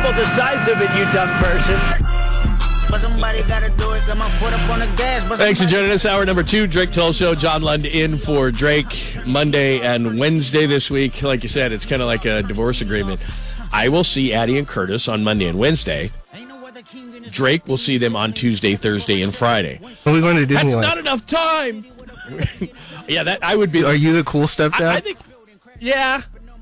double the size of it, you dumb person. But somebody gotta do it. Got my foot up on the gas. Thanks for joining us. Hour number 2, Drake Toll Show. John Lund in for Drake Monday and Wednesday this week. Like you said, it's kind of like a divorce agreement. I will see Addie and Curtis on Monday and Wednesday. Drake will see them on Tuesday, Thursday, and Friday. Are we going to Disneyland? That's not enough time. Yeah, that I would be. Are you the cool stepdad? I think. Yeah.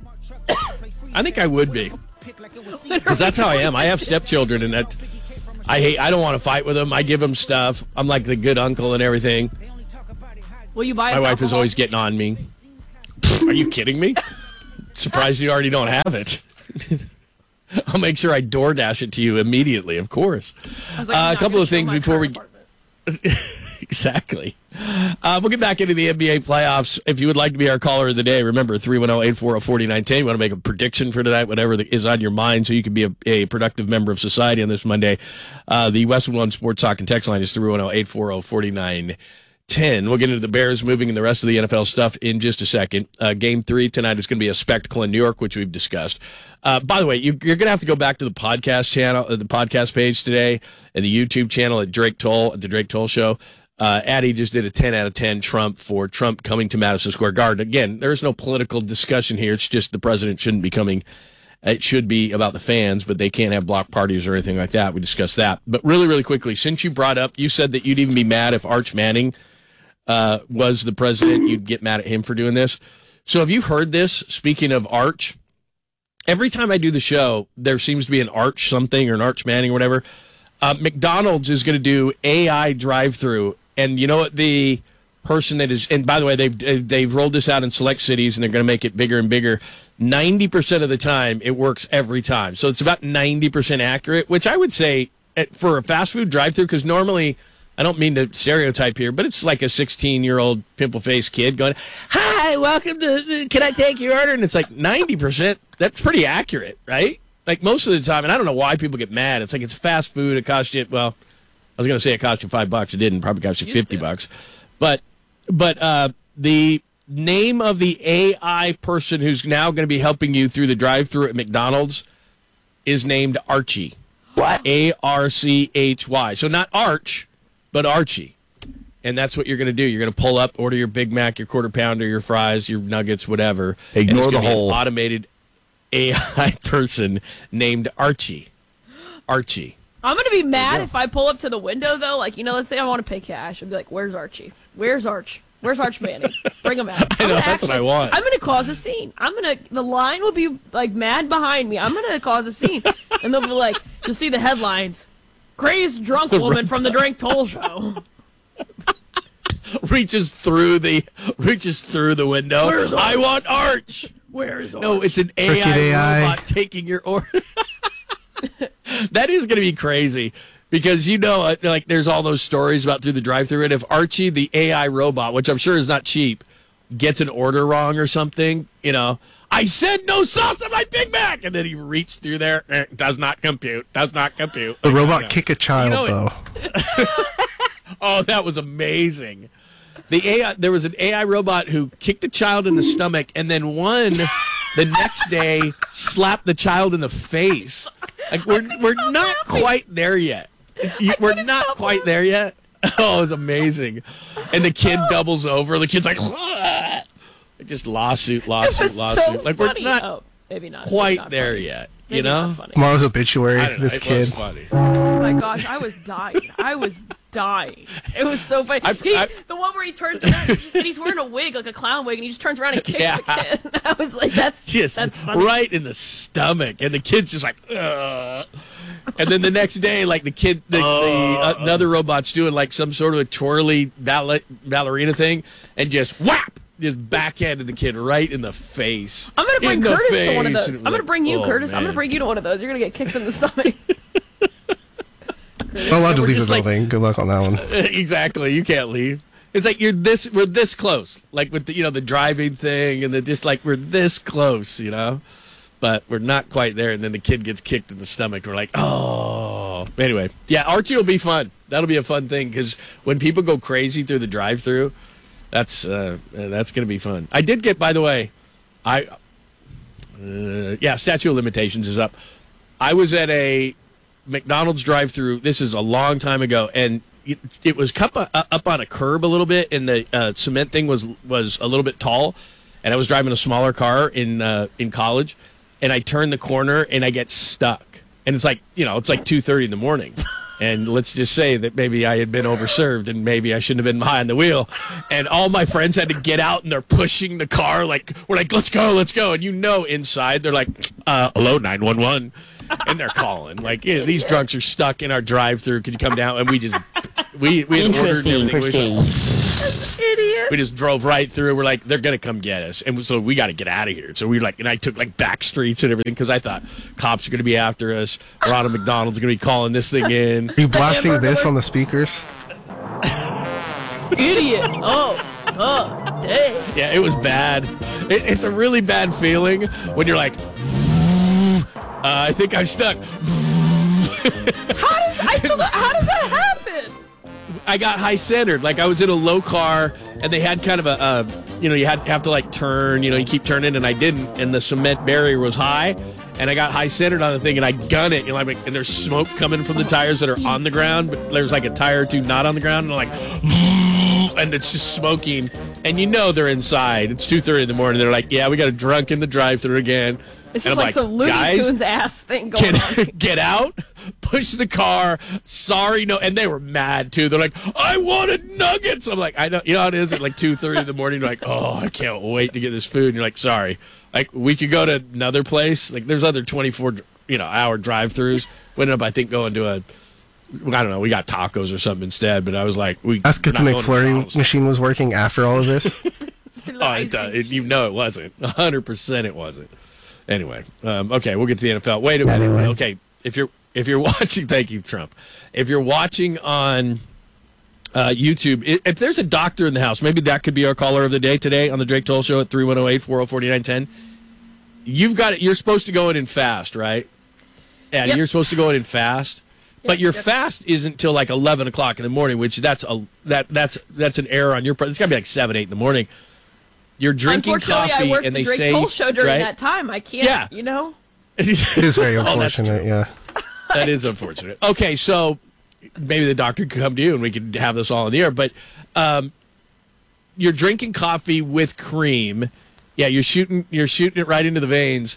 I think I would be. Because that's how I am. I have stepchildren, and that I don't want to fight with them. I give them stuff. I'm like the good uncle and everything. Will you buy us My wife alcohol? is always getting on me. Are you kidding me? Surprised you already don't have it. I'll make sure I DoorDash it to you immediately, of course. I was like, A couple of things my before we... apartment. Exactly. We'll get back into the NBA playoffs. If you would like to be our caller of the day, remember 310-840-4910. You want to make a prediction for tonight, whatever is on your mind, so you can be a productive member of society on this Monday. The Westwood One Sports Talk and text line is 310-840-4910. We'll get into the Bears moving and the rest of the NFL stuff in just a second. Game 3 tonight is going to be a spectacle in New York, which we've discussed. By the way, you're going to have to go back to the podcast channel, the podcast page today, and the YouTube channel at Drake Toll, at the Drake Toll Show. Addie just did a 10 out of 10 Trump for Trump coming to Madison Square Garden. Again, there's no political discussion here. It's just the president shouldn't be coming. It should be about the fans, but they can't have block parties or anything like that. We discussed that. But really, really quickly, since you brought up, you said that you'd even be mad if Arch Manning was the president. You'd get mad at him for doing this. So have you heard this? Speaking of Arch, every time I do the show, there seems to be an Arch something or an Arch Manning or whatever. McDonald's is going to do AI drive-through. And you know what the person that is, and by the way, they've rolled this out in select cities, and they're going to make it bigger and bigger. 90% of the time, it works every time. So it's about 90% accurate, which I would say for a fast food drive-through, because normally, I don't mean to stereotype here, but it's like a 16-year-old pimple-faced kid going, "Hi, welcome to, can I take your order?" And it's like 90%. That's pretty accurate, right? Like most of the time, and I don't know why people get mad. It's like it's fast food. It costs you, well, I was going to say it cost you $5. It didn't. Probably cost you $50. But the name of the AI person who's now going to be helping you through the drive-thru at McDonald's is named Archie. What? Archy. So not Arch, but Archie. And that's what you're going to do. You're going to pull up, order your Big Mac, your Quarter Pounder, your fries, your nuggets, whatever. Ignore the whole an automated AI person named Archie. Archie. I'm going to be mad if I pull up to the window, though. Like, let's say I want to pay cash. I'd be like, where's Archie? Where's Arch? Where's Arch Manning? Bring him out. I know, that's what I want. I'm going to cause a scene. The line will be, like, mad behind me. I'm going to cause a scene. And they'll be like, you'll see the headlines, crazed drunk woman from the Drake Toll Show. reaches through the window. Where's Arch? I want Arch. Where's Arch? No, it's an AI robot taking your order. That is going to be crazy because, like there's all those stories about through the drive-thru. And if Archie, the AI robot, which I'm sure is not cheap, gets an order wrong or something, I said no sauce on my Big Mac. And then he reached through there. Does not compute. The robot kick a child, though. Oh, that was amazing. There was an AI robot who kicked a child in the stomach and then the next day slapped the child in the face. Like we're not quite there yet. We're not quite there yet. Oh, it was amazing. And the kid doubles over. The kid's like, just lawsuit. So like we're funny. not maybe not quite not there funny. yet. Maybe not funny. Tomorrow's obituary. This it kid. was funny. Oh my gosh, I was dying. It was so funny. The one where he turns around and he's wearing a wig, like a clown wig, and he just turns around and kicks the kid. I was like, that's funny. Right in the stomach. And the kid's just like, ugh. And then the next day, like the kid, another robot's doing like some sort of a twirly ballerina thing and just whap! Just backhanded the kid right in the face. I'm going to bring Curtis to one of those. I'm going to bring you, oh, Curtis. Man. I'm going to bring you to one of those. You're going to get kicked in the stomach. Not allowed to leave the building. Good luck on that one. Exactly. You can't leave. It's like we're this close. Like with the driving thing and we're this close, But we're not quite there, and then the kid gets kicked in the stomach. We're like, oh. Anyway, yeah, Archie will be fun. That'll be a fun thing because when people go crazy through the drive-thru, that's going to be fun. I did get, by the way, statute of limitations is up. I was at a McDonald's drive-thru. This is a long time ago, and it was up on a curb a little bit, and the cement thing was a little bit tall, and I was driving a smaller car in college, and I turned the corner, and I get stuck. And it's like, it's like 2:30 in the morning. And let's just say that maybe I had been overserved and maybe I shouldn't have been behind the wheel. And all my friends had to get out and they're pushing the car. Like, we're like, let's go. And inside they're like, hello, 911. And they're calling. Like, these drunks are stuck in our drive-thru. Could you come down? And we had ordered everything. Idiot. We just drove right through. We're like, they're going to come get us. And so we got to get out of here. So we and I took like back streets and everything because I thought cops are going to be after us. Ronald McDonald's going to be calling this thing in. Are you blasting this on the speakers? Idiot. Oh, dang. Yeah, it was bad. It's a really bad feeling when you're like, I think I'm stuck. How does that happen? I got high centered. Like I was in a low car, and they had kind of you have to like turn. You keep turning, and I didn't. And the cement barrier was high, and I got high centered on the thing, and I gun it. And there's smoke coming from the tires that are on the ground, but there's like a tire or two not on the ground, and I'm like, and it's just smoking. And they're inside. It's 2:30 in the morning. They're like, yeah, we got a drunk in the drive-thru again. This is like some Looney Tunes ass thing going on. Get out, push the car. Sorry, no. And they were mad too. They're like, I wanted nuggets. I'm like, I know. You know how it is at like 2:30 in the morning. You're like, oh, I can't wait to get this food. And you're like, sorry. Like we could go to another place. Like there's other 24-hour drive-thrus. We ended up, I think, going to I don't know. We got tacos or something instead. But I was like, that's because the McFlurry machine was working after all of this. It wasn't. 100% it wasn't. Anyway, okay, we'll get to the NFL. Wait a minute. Anyway. Okay, if you're watching, thank you, Trump. If you're watching on YouTube, if there's a doctor in the house, maybe that could be our caller of the day today on the Drake Toll Show at 310-840-4910. You're supposed to go in and fast, right? Yeah, yep. You're supposed to go in and fast. But your fast isn't till like 11 o'clock in the morning, which that's an error on your part. It's got to be like 7, 8 in the morning. You're drinking coffee, I work and they the Drake say, Toll Show during right? that time. I can't, It is very unfortunate, yeah. That is unfortunate. Okay, so maybe the doctor could come to you and we could have this all in the air. But you're drinking coffee with cream. Yeah, you're shooting it right into the veins.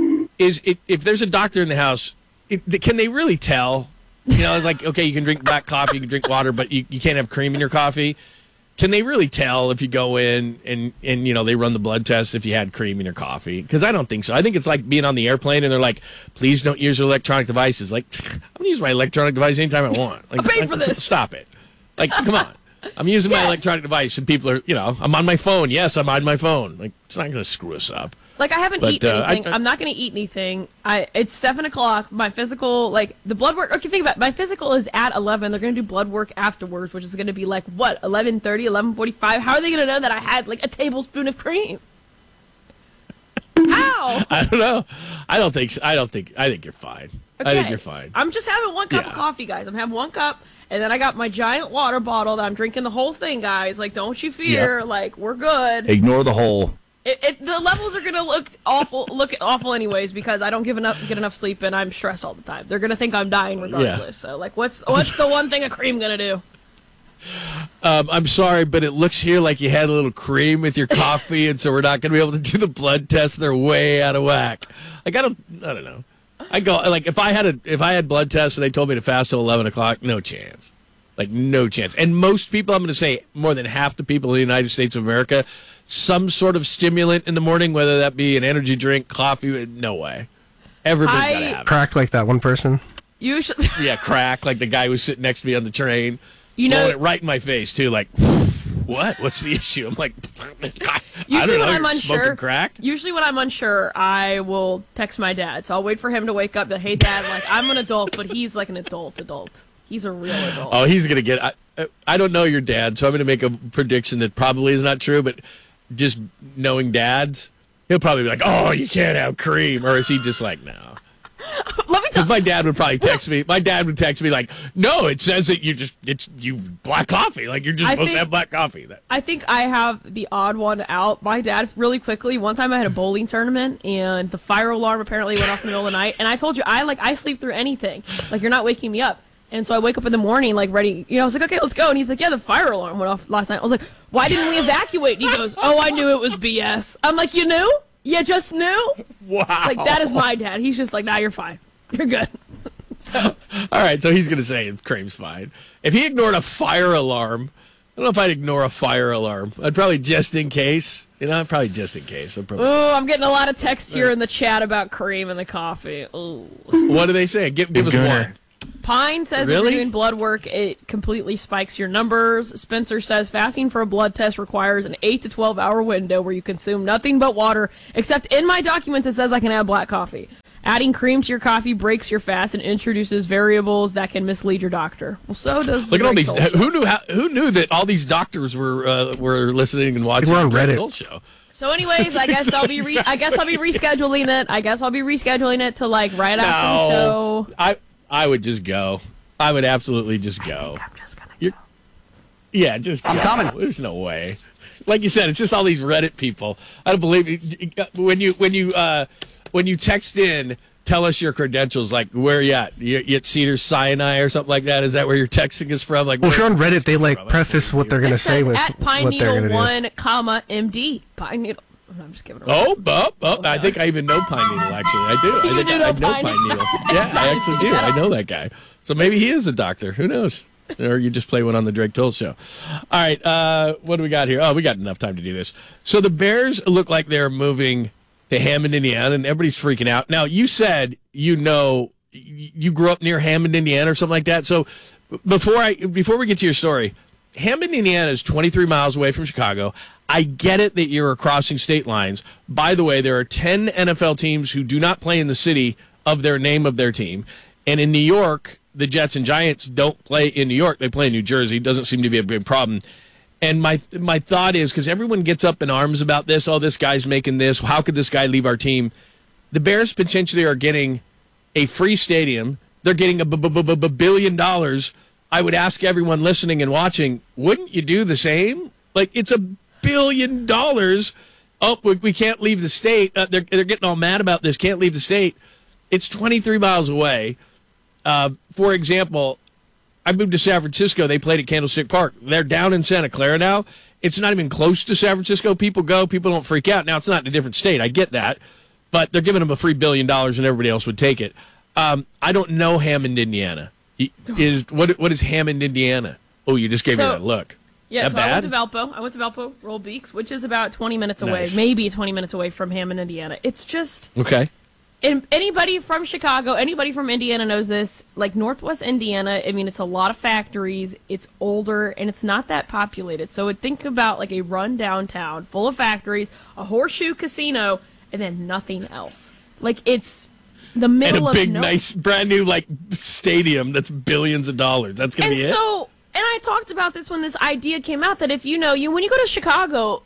If there's a doctor in the house, can they really tell? Like, okay, you can drink black coffee, you can drink water, but you can't have cream in your coffee. Can they really tell if you go in and they run the blood test if you had cream in your coffee? Because I don't think so. I think it's like being on the airplane and they're like, please don't use your electronic devices. Like, I'm going to use my electronic device anytime I want. Like, I'm paying for this. Stop it. Like, come on. I'm using my electronic device and people are, I'm on my phone. Yes, I'm on my phone. Like, it's not going to screw us up. Like, I haven't eaten anything. I'm not going to eat anything. It's 7 o'clock. My physical, the blood work. Okay, think about it. My physical is at 11. They're going to do blood work afterwards, which is going to be 11:30, 11:45? How are they going to know that I had, a tablespoon of cream? How? I don't know. I think you're fine. Okay. I think you're fine. I'm just having one cup of coffee, guys. I'm having one cup, and then I got my giant water bottle that I'm drinking the whole thing, guys. Don't you fear. Yep. We're good. Ignore the whole. The levels are gonna look awful anyways because I don't get enough sleep and I'm stressed all the time. They're gonna think I'm dying regardless. Yeah. So what's the one thing a cream gonna do? I'm sorry, but it looks here like you had a little cream with your coffee, and so we're not gonna be able to do the blood tests. They're way out of whack. I don't know. I go if I had blood tests and they told me to fast till 11 o'clock, no chance. No chance. And most people, I'm going to say more than half the people in the United States of America, some sort of stimulant in the morning, whether that be an energy drink, coffee, no way. Everybody's got to have it. Crack like that one person? Usually. Yeah, crack like the guy who was sitting next to me on the train. Blowing it right in my face, too. What? What's the issue? I'm like, I don't know. When I'm unsure, crack? Usually when I'm unsure, I will text my dad. So I'll wait for him to wake up and, hey, Dad, I'm an adult, but he's an adult. He's a real adult. Oh, he's going to get... I don't know your dad, so I'm going to make a prediction that probably is not true, but just knowing dads, he'll probably be like, oh, you can't have cream. Or is he just like, no? Let me Because my dad would probably text me. My dad would text me like, "No, it says that you black coffee. Like you're just supposed to have black coffee." I think I have the odd one out. My dad, really quickly, one time I had a bowling tournament and the fire alarm apparently went off in the middle of the night. And I told you I sleep through anything. Like you're not waking me up. And so I wake up in the morning, like, ready, I was like, okay, let's go. And he's like, yeah, the fire alarm went off last night. I was like, why didn't we evacuate? And he goes, oh, I knew it was BS. I'm like, you knew? You just knew? Wow. Like, that is my dad. He's just like, nah, you're fine. You're good. So. All right, so he's going to say Krame's fine. If he ignored a fire alarm, I don't know if I'd ignore a fire alarm. I'd probably just in case. Probably just in case. I'm getting a lot of text here in the chat about cream in the coffee. Ooh. What do they say? Give us one. Pine says if you're doing blood work, it completely spikes your numbers. Spencer says fasting for a blood test requires an 8 to 12 hour window where you consume nothing but water, except in my documents it says I can have black coffee. Adding cream to your coffee breaks your fast and introduces variables that can mislead your doctor. Well, so does Look at all these. Who knew that all these doctors were listening and watching the Reddit show? So, anyways, I guess I'll be rescheduling it. To like right after the show. I would just go. I would absolutely just go. I'm just gonna go. Yeah, just I'm coming. There's no way. Like you said, it's just all these Reddit people. I don't believe it. When you text in, tell us your credentials. Like where you at? You at Cedars-Sinai or something like that? Is that where your texting is from? Like, well, if you're on Reddit, they like preface what they're going to say with at Pine what they're Needle going to do. 1, comma MD. Pine Needle. I'm just giving. I think I even know Pine Needle. Actually, I do. I know Pine Needle. Yeah, I actually do. I know that guy. So maybe he is a doctor. Who knows? Or you just play one on the Drake Toll show. All right, what do we got here? Oh, we got enough time to do this. So the Bears look like they're moving to Hammond, Indiana, and everybody's freaking out. Now, you said you grew up near Hammond, Indiana, or something like that. So before we get to your story, Hammond, Indiana is 23 miles away from Chicago. I get it that you're crossing state lines. By the way, there are 10 NFL teams who do not play in the city of their name of their team. And in New York, the Jets and Giants don't play in New York. They play in New Jersey. It doesn't seem to be a big problem. And my thought is, because everyone gets up in arms about this, oh, this guy's making this, how could this guy leave our team? The Bears potentially are getting a free stadium. They're getting $1 billion. I would ask everyone listening and watching, wouldn't you do the same? Like, it's $1 billion. Oh, we can't leave the state. They're getting all mad about this. Can't leave the state. It's 23 miles away. For example, I moved to San Francisco. They played at Candlestick Park. They're down in Santa Clara now. It's not even close to San Francisco. People go. People don't freak out. Now, it's not in a different state. I get that. But they're giving them a free $1 billion, and everybody else would take it. I don't know Hammond, Indiana. What is Hammond, Indiana? Oh, you just gave me that look. Yeah, so I went to Valpo, Roll Beaks, which is about 20 minutes away, maybe 20 minutes away from Hammond, Indiana. It's just... Okay. And anybody from Chicago, anybody from Indiana knows this. Like, Northwest Indiana, I mean, it's a lot of factories, it's older, and it's not that populated. So think about, like, a run-down town full of factories, a horseshoe casino, and then nothing else. Like, it's the middle of nowhere. And a big, nice, brand-new, like, stadium that's billions of dollars. That's going to be it? And I talked about this when this idea came out, that if when you go to Chicago,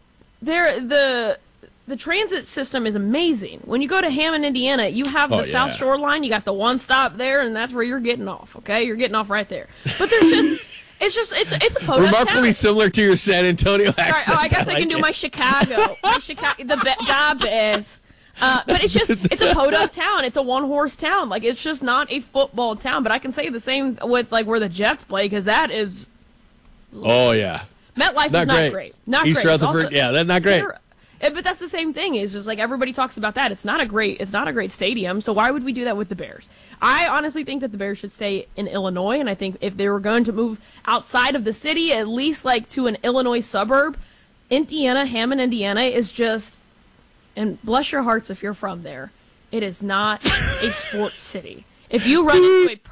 the transit system is amazing. When you go to Hammond, Indiana, you have the South Shore line. You got the one stop there, and that's where you're getting off. Okay, you're getting off right there. But there's it's a podunk remarkably town. Similar to your San Antonio accent. Sorry, I guess I can do my Chicago, the Bears. But it's a podunk town. It's a one-horse town. Like, it's just not a football town. But I can say the same with, like, where the Jets play, because that is... Oh, yeah. MetLife is not great. Not East great. Rutherford, that's not great. But that's the same thing. It's just like everybody talks about that. It's not a great stadium. So why would we do that with the Bears? I honestly think that the Bears should stay in Illinois, and I think if they were going to move outside of the city, at least like to an Illinois suburb, Hammond, Indiana is just, and bless your hearts if you're from there, it is not a sports city. If you run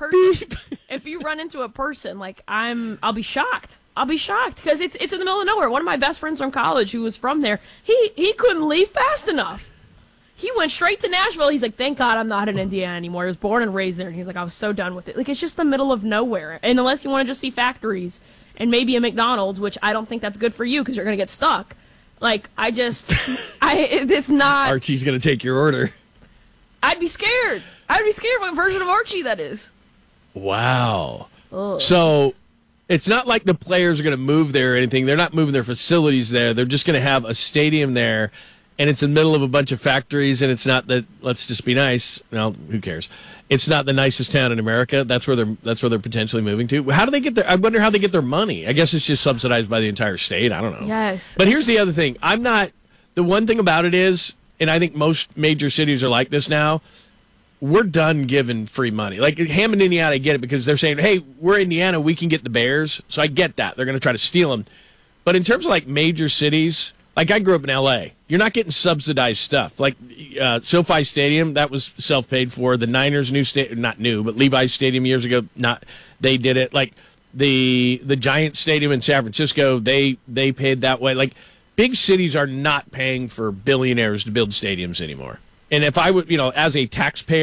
into a person, like I'll be shocked. I'll be shocked because it's in the middle of nowhere. One of my best friends from college who was from there, he couldn't leave fast enough. He went straight to Nashville. He's like, thank God I'm not in Indiana anymore. He was born and raised there. And he's like, I was so done with it. Like, it's just the middle of nowhere. And unless you want to just see factories and maybe a McDonald's, which I don't think that's good for you because you're going to get stuck. Like, it's not. Archie's going to take your order. I'd be scared. I'd be scared what version of Archie that is. Wow. Oh. So it's not like the players are going to move there or anything. They're not moving their facilities there. They're just going to have a stadium there, and it's in the middle of a bunch of factories, and it's not that, let's just be nice. No, who cares? It's not the nicest town in America. That's where they're potentially moving to. How do they get their? I wonder how they get their money. I guess it's just subsidized by the entire state. I don't know. Yes. But here's the other thing. The one thing about it is, and I think most major cities are like this now, we're done giving free money. Like Hammond, Indiana, I get it because they're saying, hey, we're Indiana, we can get the Bears. So I get that. They're going to try to steal them. But in terms of like major cities, like I grew up in L.A., you're not getting subsidized stuff. Like SoFi Stadium, that was self-paid for. The Niners' new stadium, not new, but Levi's Stadium years ago, they did it. Like the Giants Stadium in San Francisco, they paid that way. Like big cities are not paying for billionaires to build stadiums anymore. And if I would, as a taxpayer,